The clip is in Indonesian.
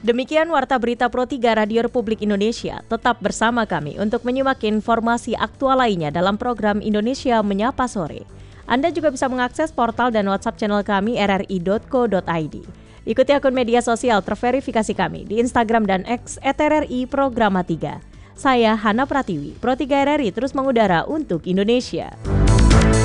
Demikian Warta Berita Pro 3 Radio Republik Indonesia. Tetap bersama kami untuk menyimak informasi aktual lainnya dalam program Indonesia Menyapa Sore. Anda juga bisa mengakses portal dan WhatsApp channel kami rri.co.id. Ikuti akun media sosial terverifikasi kami di Instagram dan X @RRI Programa 3. Saya Hana Pratiwi, Pro 3 RRI terus mengudara untuk Indonesia.